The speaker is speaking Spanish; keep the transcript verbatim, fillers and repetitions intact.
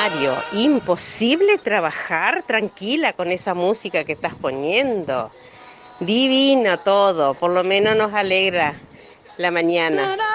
Mario, imposible trabajar tranquila con esa música que estás poniendo. Divino todo, por lo menos nos alegra la mañana.